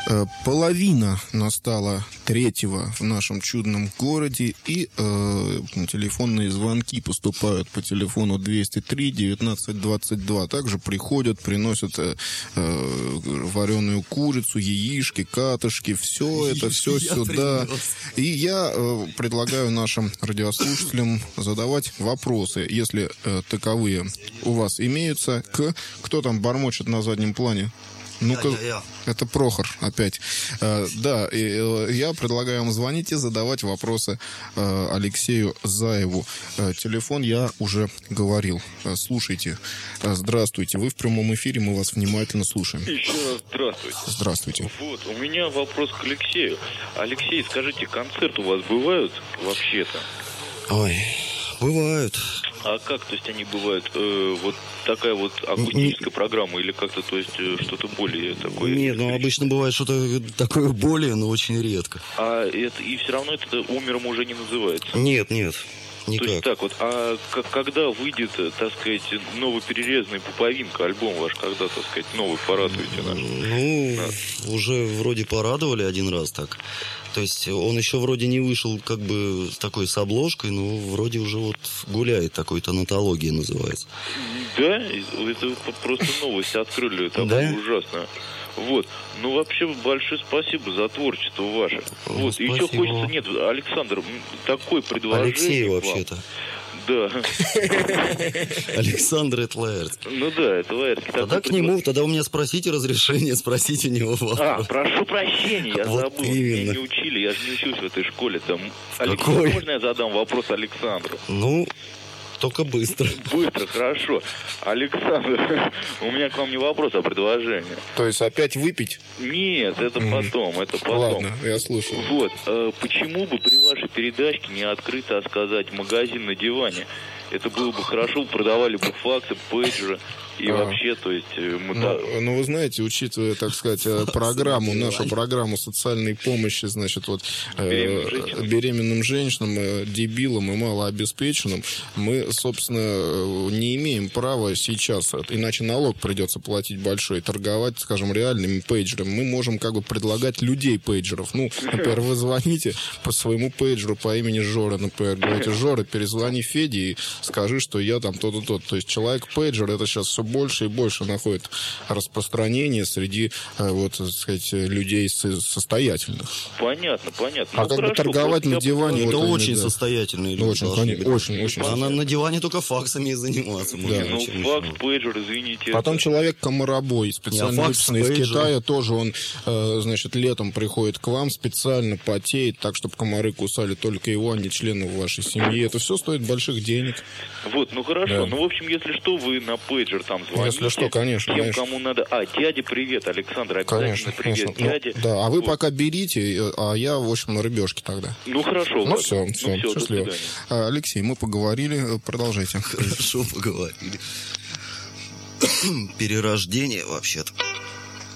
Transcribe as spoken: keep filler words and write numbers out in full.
Половина настала третьего в нашем чудном городе, и э, телефонные звонки поступают по телефону двести три девятнадцать двадцать два. Также приходят, приносят э, э, вареную курицу, яички, катышки, все это, все сюда. И я э, предлагаю нашим радиослушателям задавать вопросы, если э, таковые у вас имеются, к... Кто там бормочет на заднем плане? Ну-ка, я, я, я. Это Прохор опять. Э, да, и, э, я предлагаю вам звонить и задавать вопросы э, Алексею Заеву. Э, телефон я уже говорил. Э, слушайте. Э, здравствуйте. Вы в прямом эфире, мы вас внимательно слушаем. Еще раз здравствуйте. Здравствуйте. Вот, у меня вопрос к Алексею. Алексей, скажите, концерты у вас бывают вообще-то? Ой, бывают. А как, то есть, они бывают, э, вот такая вот акустическая программа или как-то, то есть, э, что-то более такое? Нет, ну, обычно бывает что-то такое более, но очень редко. А это, и все равно это умером уже не называется? Нет, нет, никак. То есть, так вот, а как, когда выйдет, так сказать, новый перерезанный Пуповинка, альбом ваш, когда, так сказать, новый порадуете наш? Ну, да. Уже вроде порадовали один раз так. То есть он еще вроде не вышел как бы с такой с обложкой, но вроде уже вот гуляет, такой тонатология называется. Да? Это просто новость открыли, это да? Ужасно. Вот. Ну, вообще, большое спасибо за творчество ваше. Ну, вот. Спасибо. Еще хочется, нет, Александр, такое предложение. Алексей вообще-то. Да. Александр, это Лаэртский. Ну да, это Лаэртский. Тогда к нему, тогда у меня спросите разрешение, спросите у него вопрос. А, прошу прощения, я вот забыл. Именно. Меня не учили, я же не учился в этой школе. Там. Алексей, Какой? можно я задам вопрос Александру? Ну, только быстро. Быстро, хорошо. Александр, у меня к вам не вопрос, а предложение. То есть опять выпить? Нет, это потом, это потом. Ладно, я слушаю. Вот, э, почему бы при вашей передачке не открыто сказать «магазин на диване»? Это было бы хорошо, продавали бы факсы, пейджеры и а. вообще, то есть... Мы ну, да... ну, вы знаете, учитывая, так сказать, программу, нашу программу социальной помощи, значит, вот беременным женщинам, э, беременным женщинам, дебилам и малообеспеченным, мы, собственно, не имеем права сейчас, иначе налог придется платить большой, торговать, скажем, реальными пейджерами. Мы можем как бы предлагать людей пейджеров. Ну, например, вы звоните по своему пейджеру по имени Жора, например, говорите: Жора, перезвони Феде и скажи, что я там то-то, то-то. То есть человек-пейджер, это сейчас все больше и больше находит распространение среди, вот, так сказать, людей состоятельных. Понятно, понятно. А ну, как хорошо, бы торговать на диване... Это вот очень они, состоятельные да. люди. Очень, конечно, очень, очень. А на, на диване только факсами и заниматься. Да. Ну, очень, факс, очень. пейджер, извините. Потом это... человек комаробой, специально Не, выписанный из Китая, тоже он, э, значит, летом приходит к вам, специально потеет, так, чтобы комары кусали только его, а не членов вашей семьи. Это все стоит больших денег. Вот, ну хорошо. Да. Ну, в общем, если что, вы на пейджер там звоните. Если что, конечно. Тем, конечно. кому надо. А, дяде привет, Александр, обязательно Конечно, привет, конечно. дяде. Ну, да, а вы вот. пока берите, а я, в общем, на рыбешке тогда. Ну, хорошо. Ну, ладно. все, ну, все, все, счастливо. А, Алексей, мы поговорили, продолжайте. Хорошо поговорили. Перерождение, вообще-то.